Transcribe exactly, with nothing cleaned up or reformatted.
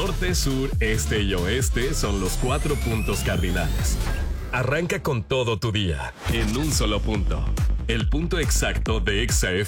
Norte, sur, este y oeste son los cuatro puntos cardinales. Arranca con todo tu día en un solo punto. El punto exacto de Exa F M.